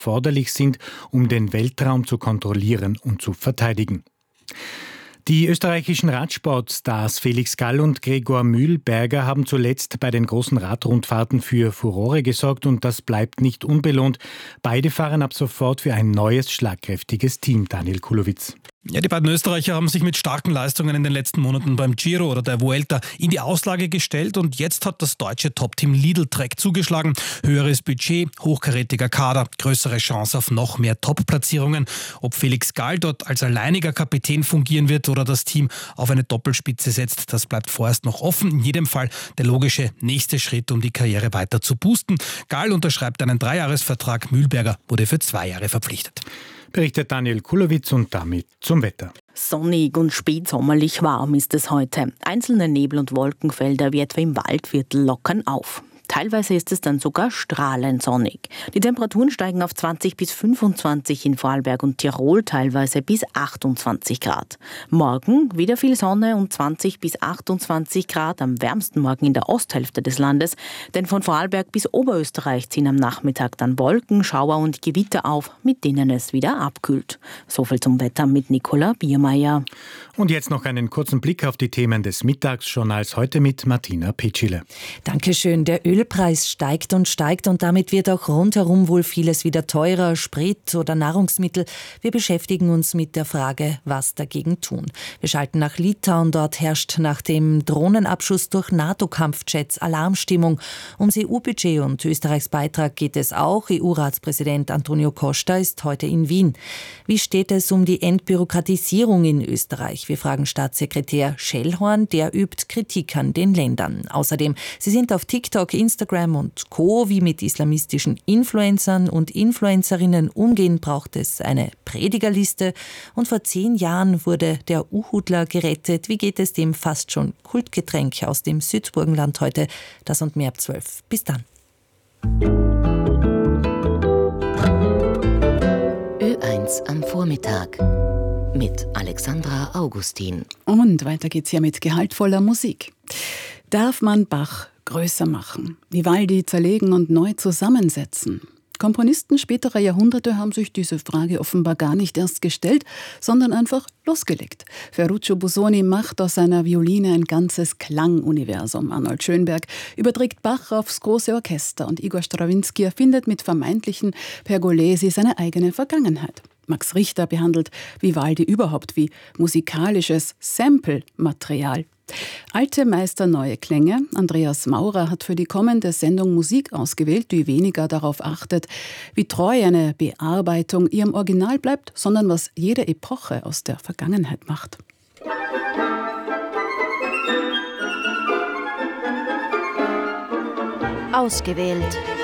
erforderlich sind, um den Weltraum zu kontrollieren und zu verteidigen. Die österreichischen Radsportstars Felix Gall und Gregor Mühlberger haben zuletzt bei den großen Radrundfahrten für Furore gesorgt und das bleibt nicht unbelohnt. Beide fahren ab sofort für ein neues, schlagkräftiges Team. Daniel Kulowitz. Ja, die beiden Österreicher haben sich mit starken Leistungen in den letzten Monaten beim Giro oder der Vuelta in die Auslage gestellt und jetzt hat das deutsche Top-Team Lidl Trek zugeschlagen. Höheres Budget, hochkarätiger Kader, größere Chance auf noch mehr Top-Platzierungen. Ob Felix Gall dort als alleiniger Kapitän fungieren wird oder das Team auf eine Doppelspitze setzt, das bleibt vorerst noch offen. In jedem Fall der logische nächste Schritt, um die Karriere weiter zu boosten. Gall unterschreibt einen 3-Jahres-Vertrag, Mühlberger wurde für 2 Jahre verpflichtet. Berichtet Daniel Kulowitz und damit zum Wetter. Sonnig und spätsommerlich warm ist es heute. Einzelne Nebel- und Wolkenfelder wie etwa im Waldviertel lockern auf. Teilweise ist es dann sogar strahlend sonnig. Die Temperaturen steigen auf 20 bis 25 in Vorarlberg und Tirol, teilweise bis 28 Grad. Morgen wieder viel Sonne und 20 bis 28 Grad, am wärmsten morgen in der Osthälfte des Landes. Denn von Vorarlberg bis Oberösterreich ziehen am Nachmittag dann Wolken, Schauer und Gewitter auf, mit denen es wieder abkühlt. Soviel zum Wetter mit Nicola Biermeier. Und jetzt noch einen kurzen Blick auf die Themen des Mittagsjournals heute mit Martina Petschile. Dankeschön. Der Ölpreis steigt und damit wird auch rundherum wohl vieles wieder teurer, Sprit oder Nahrungsmittel. Wir beschäftigen uns mit der Frage, was dagegen tun. Wir schalten nach Litauen. Dort herrscht nach dem Drohnenabschuss durch NATO-Kampfjets Alarmstimmung. Ums EU-Budget und Österreichs Beitrag geht es auch. EU-Ratspräsident Antonio Costa ist heute in Wien. Wie steht es um die Entbürokratisierung in Österreich? Wir fragen Staatssekretär Schellhorn, der übt Kritik an den Ländern. Außerdem, sie sind auf TikTok, Instagram und Co. Wie mit islamistischen Influencern und Influencerinnen umgehen, braucht es eine Predigerliste. Und vor 10 Jahren wurde der Uhudler gerettet. Wie geht es dem fast schon Kultgetränk aus dem Südburgenland heute? Das und mehr ab 12. Bis dann. Ö1 am Vormittag mit Alexandra Augustin. Und weiter geht's hier mit gehaltvoller Musik. Darf man Bach größer machen, Vivaldi zerlegen und neu zusammensetzen? Komponisten späterer Jahrhunderte haben sich diese Frage offenbar gar nicht erst gestellt, sondern einfach losgelegt. Ferruccio Busoni macht aus seiner Violine ein ganzes Klanguniversum. Arnold Schönberg überträgt Bach aufs große Orchester und Igor Strawinski erfindet mit vermeintlichen Pergolesi seine eigene Vergangenheit. Max Richter behandelt Vivaldi überhaupt wie musikalisches Sample-Material. Alte Meister, neue Klänge. Andreas Maurer hat für die kommende Sendung Musik ausgewählt, die weniger darauf achtet, wie treu eine Bearbeitung ihrem Original bleibt, sondern was jede Epoche aus der Vergangenheit macht. Ausgewählt.